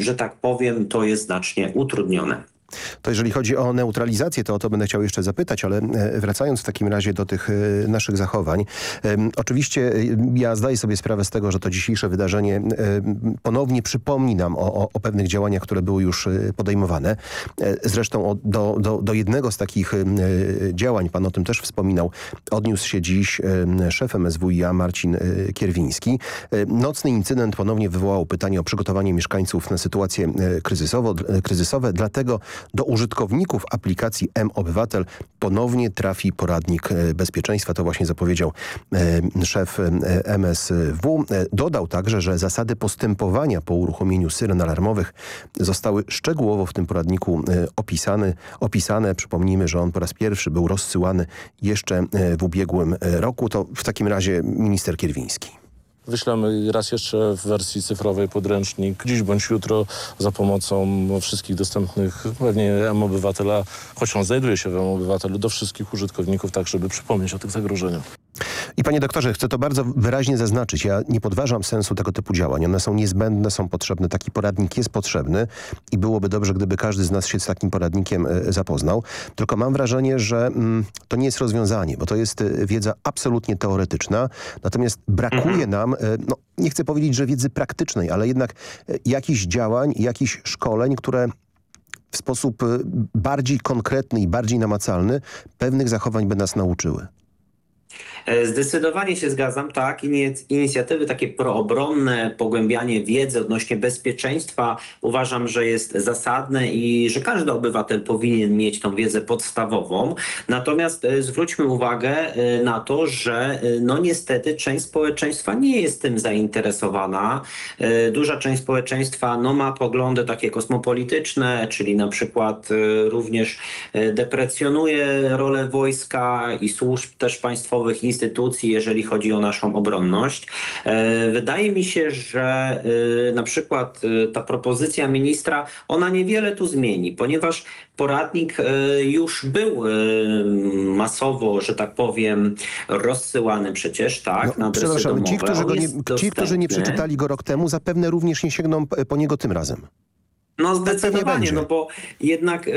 że tak powiem, to jest znacznie utrudnione. To jeżeli chodzi o neutralizację, to o to będę chciał jeszcze zapytać, ale wracając w takim razie do tych naszych zachowań. Oczywiście ja zdaję sobie sprawę z tego, że to dzisiejsze wydarzenie ponownie przypomni nam o pewnych działaniach, które były już podejmowane. Zresztą do jednego z takich działań, pan o tym też wspominał, odniósł się dziś szef MSWiA Marcin Kierwiński. Nocny incydent ponownie wywołał pytanie o przygotowanie mieszkańców na sytuacje kryzysowe, dlatego do użytkowników aplikacji mObywatel ponownie trafi poradnik bezpieczeństwa. To właśnie zapowiedział szef MSW. Dodał także, że zasady postępowania po uruchomieniu syren alarmowych zostały szczegółowo w tym poradniku opisane. Przypomnijmy, że on po raz pierwszy był rozsyłany jeszcze w ubiegłym roku. To w takim razie minister Kierwiński. Wyślemy raz jeszcze w wersji cyfrowej podręcznik dziś bądź jutro za pomocą wszystkich dostępnych pewnie mObywatela, choć on znajduje się w mObywatelu, do wszystkich użytkowników, tak żeby przypomnieć o tych zagrożeniach. I panie doktorze, chcę to bardzo wyraźnie zaznaczyć. Ja nie podważam sensu tego typu działań. One są niezbędne, są potrzebne. Taki poradnik jest potrzebny i byłoby dobrze, gdyby każdy z nas się z takim poradnikiem zapoznał. Tylko mam wrażenie, że to nie jest rozwiązanie, bo to jest wiedza absolutnie teoretyczna. Natomiast brakuje nam, nie chcę powiedzieć, że wiedzy praktycznej, ale jednak jakichś działań, jakichś szkoleń, które w sposób bardziej konkretny i bardziej namacalny pewnych zachowań by nas nauczyły. Zdecydowanie się zgadzam, tak. Inicjatywy takie proobronne, pogłębianie wiedzy odnośnie bezpieczeństwa uważam, że jest zasadne i że każdy obywatel powinien mieć tą wiedzę podstawową. Natomiast zwróćmy uwagę na to, że niestety część społeczeństwa nie jest tym zainteresowana. Duża część społeczeństwa ma poglądy takie kosmopolityczne, czyli na przykład również deprecjonuje rolę wojska i służb też państwowych, instytucji, jeżeli chodzi o naszą obronność. Wydaje mi się, że na przykład ta propozycja ministra, ona niewiele tu zmieni, ponieważ poradnik już był masowo, że tak powiem, rozsyłany przecież, tak, na adresy domowe. Ci, którzy nie przeczytali go rok temu, zapewne również nie sięgną po niego tym razem. Zdecydowanie, bo jednak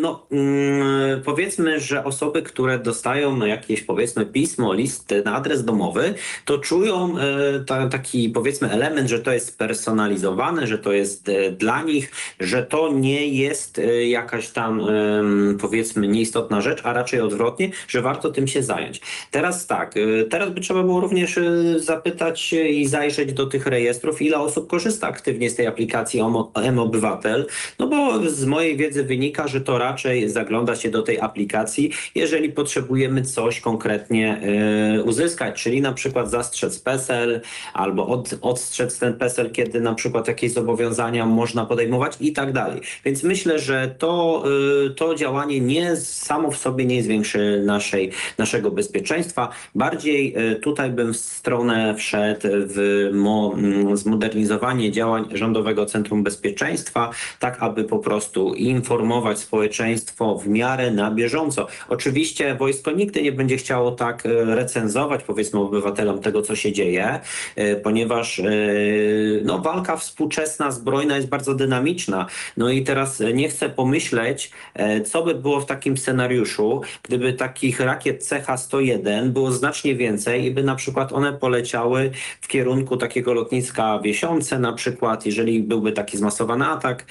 powiedzmy, że osoby, które dostają jakieś powiedzmy pismo, list na adres domowy, to czują taki powiedzmy element, że to jest spersonalizowane, że to jest dla nich, że to nie jest jakaś tam powiedzmy nieistotna rzecz, a raczej odwrotnie, że warto tym się zająć. Teraz tak, teraz by trzeba było również zapytać i zajrzeć do tych rejestrów, ile osób korzysta aktywnie z tej aplikacji mObywatel. Bo z mojej wiedzy wynika, że to raczej zagląda się do tej aplikacji, jeżeli potrzebujemy coś konkretnie uzyskać, czyli na przykład zastrzec PESEL albo odstrzec ten PESEL, kiedy na przykład jakieś zobowiązania można podejmować i tak dalej. Więc myślę, że to działanie samo w sobie nie zwiększy naszego bezpieczeństwa. Bardziej tutaj bym w stronę wszedł w zmodernizowanie działań Rządowego Centrum Bezpieczeństwa, tak aby po prostu informować społeczeństwo w miarę na bieżąco. Oczywiście wojsko nigdy nie będzie chciało tak recenzować, powiedzmy, obywatelom tego, co się dzieje, ponieważ walka współczesna, zbrojna jest bardzo dynamiczna. I teraz nie chcę pomyśleć, co by było w takim scenariuszu, gdyby takich rakiet CH-101 było znacznie więcej i by na przykład one poleciały w kierunku takiego lotniska Wiesiące na przykład, jeżeli byłby taki zmasowany atak.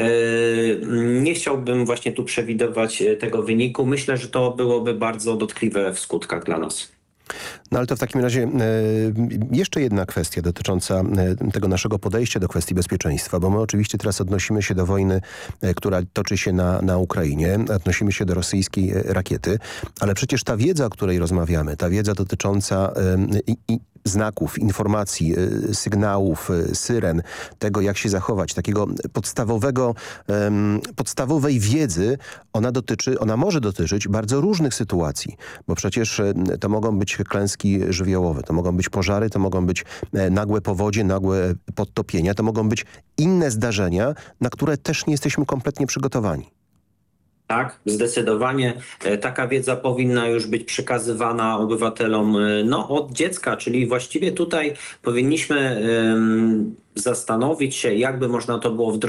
Nie chciałbym właśnie tu przewidywać tego wyniku. Myślę, że to byłoby bardzo dotkliwe w skutkach dla nas. Ale to w takim razie jeszcze jedna kwestia dotycząca tego naszego podejścia do kwestii bezpieczeństwa, bo my oczywiście teraz odnosimy się do wojny, która toczy się na Ukrainie, odnosimy się do rosyjskiej rakiety, ale przecież ta wiedza, o której rozmawiamy, ta wiedza dotycząca znaków, informacji, sygnałów, syren, tego jak się zachować, takiego podstawowej wiedzy, ona może dotyczyć bardzo różnych sytuacji, bo przecież to mogą być klęski żywiołowe, to mogą być pożary, to mogą być nagłe powodzie, nagłe podtopienia, to mogą być inne zdarzenia, na które też nie jesteśmy kompletnie przygotowani. Tak, zdecydowanie taka wiedza powinna już być przekazywana obywatelom od dziecka, czyli właściwie tutaj powinniśmy zastanowić się, jakby można to było wdrożyć